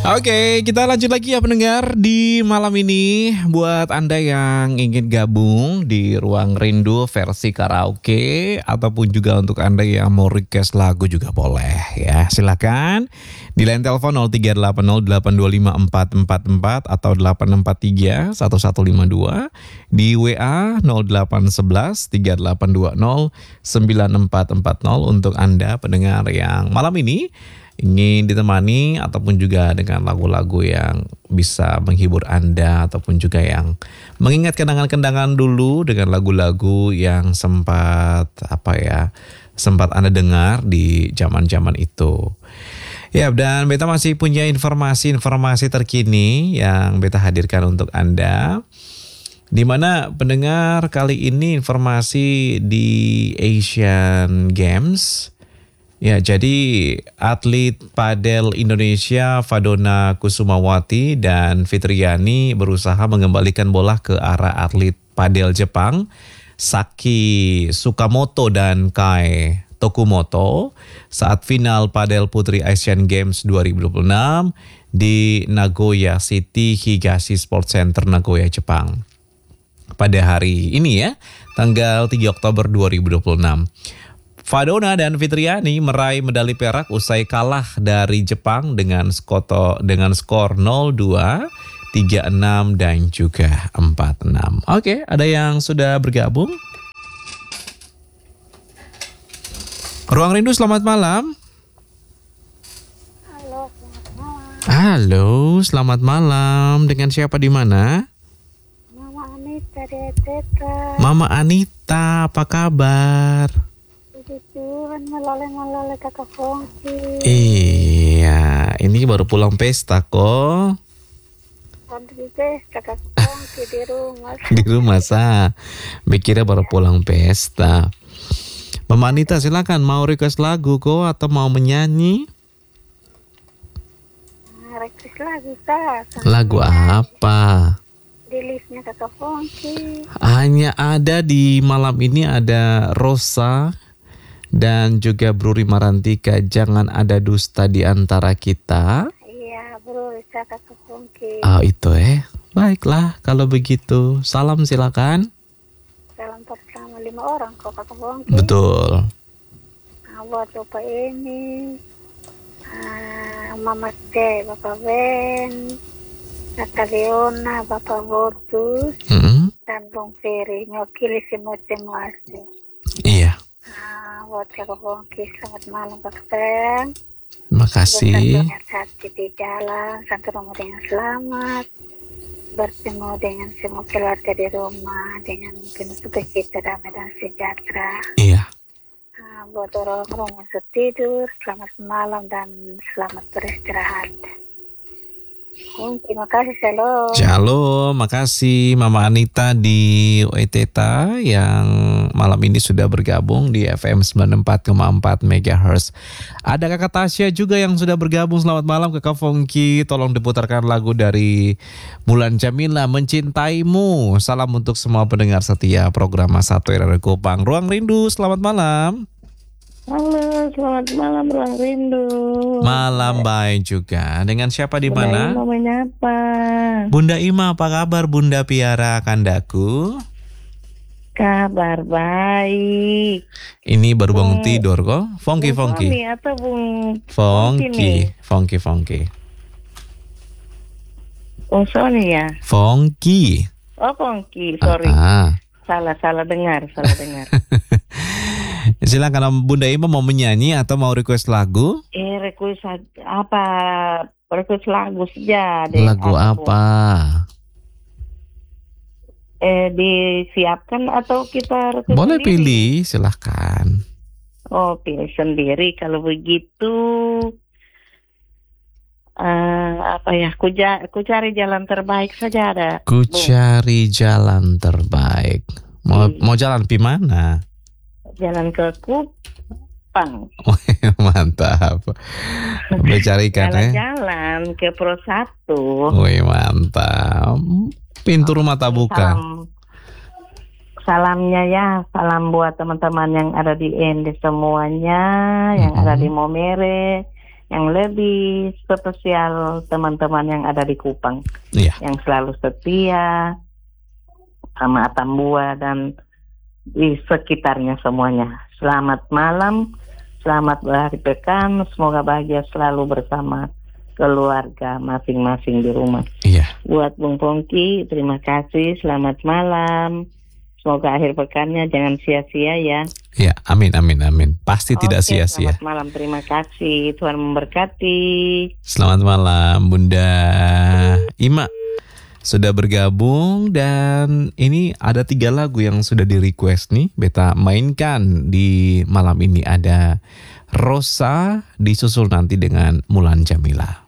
Oke, kita lanjut lagi ya pendengar di malam ini. Buat Anda yang ingin gabung di Ruang Rindu versi karaoke, ataupun juga untuk Anda yang mau request lagu juga boleh ya. Silakan di line telepon 0380825444 atau 8431152, di WA 081138209440 untuk Anda pendengar yang malam ini ingin ditemani ataupun juga dengan lagu-lagu yang bisa menghibur Anda ataupun juga yang mengingat kenangan-kenangan dulu dengan lagu-lagu yang sempat Anda dengar di zaman-zaman itu. Ya, dan Beta masih punya informasi terkini yang Beta hadirkan untuk Anda. Di mana pendengar kali ini informasi di Asian Games. Ya, jadi atlet padel Indonesia Fadona Kusumawati dan Fitriani berusaha mengembalikan bola ke arah atlet padel Jepang Saki Tsukamoto dan Kai Tokumoto saat final padel putri Asian Games 2026 di Nagoya City Higashi Sports Center Nagoya, Jepang. Pada hari ini ya, tanggal 3 Oktober 2026. Fadona dan Fitriani meraih medali perak usai kalah dari Jepang dengan skor 0-2, 3-6 dan juga 4-6. Oke, ada yang sudah bergabung? Ruang Rindu, selamat malam. Halo, selamat malam. Halo, selamat malam. Dengan siapa di mana? Mama Anita di Eteta. Mama Anita, apa kabar? Tujuan melalui kakak Fongki. Iya, ini baru pulang pesta kok. Nanti kakak Fongki di rumah. Di rumah mikirnya baru pulang pesta. Mama Anita, silakan, mau request lagu kok atau mau menyanyi? Request lagu kak. Lagu apa? Di listnya kakak Fongki. Hanya ada di malam ini ada Rosa dan juga Bruri Marantika, Jangan Ada Dusta di Antara Kita. Iya, bro, kakak Fongki. Oh, itu baiklah kalau begitu. Salam silakan. Salam bersama 5 orang kok kakak Fongki. Betul. Buat Bapak ini, Mama T, Bapak Ben, Kakak Leona, Bapak Botus, dan Bung Ferry, nyokili semua. Iya. Buat kakak Fongki, selamat malam kakak sayang. Makasih. Hati di jalan, sampai rumah dengan selamat, bertemu dengan semua keluarga di rumah dengan penuh sukacita, damai dan sejahtera. Iya. Buat orang-orang yang sudah tidur, selamat malam dan selamat beristirahat. Terima kasih, shalom. Shalom, makasih Mama Anita di Eteta yang malam ini sudah bergabung di FM 94,4 MHz. Ada Kakak Tasya juga yang sudah bergabung. Selamat malam Kakak Fongki. Tolong diputarkan lagu dari Mulan Jamila, Mencintaimu. Salam untuk semua pendengar setia program Satu RRI Kupang. Ruang Rindu, selamat malam. Halo, selamat malam Ruang Rindu. Malam baik juga. Dengan siapa di mana? Bunda Ima menyapa. Bunda Ima, apa kabar Bunda Piara Kandaku? Kabar baik. Ini baru bangun tidur kok. Fongki. Suami atau Bung Fongki. Bung Sony ya? Fongki. Oh, Fongki, sorry. Salah dengar. Silakan Bunda Ima, mau menyanyi atau mau request lagu? Request apa? Request lagu saja deh. Lagu apa? Disiapkan atau kita request boleh sendiri? Pilih, silahkan. Oh, pilih sendiri kalau begitu. Ku cari jalan terbaik saja ada. Ku cari jalan terbaik. Mau jalan pi mana? Jalan ke Kupang. Mantap. Mencarikan Jalan ke Pro 1. Wih, mantap. Pintu rumah tak buka. Salamnya ya, salam buat teman-teman yang ada di Ende semuanya, yang ada di Momere, Yang lebih spesial teman-teman yang ada di Kupang, Iya. yang selalu setia sama Atambua dan di sekitarnya semuanya. Selamat malam, selamat berhari pekan, semoga bahagia selalu bersama keluarga masing-masing di rumah. Iya. Buat Bung Pongki, terima kasih, selamat malam. Semoga akhir pekannya jangan sia-sia ya. Ya, amin, amin, amin. Pasti tidak Oke, sia-sia. selamat malam, terima kasih. Tuhan memberkati. Selamat malam, Bunda Ima. Sudah bergabung dan ini ada 3 lagu yang sudah di request nih. Beta mainkan di malam ini, ada Rosa, disusul nanti dengan Mulan Jamila.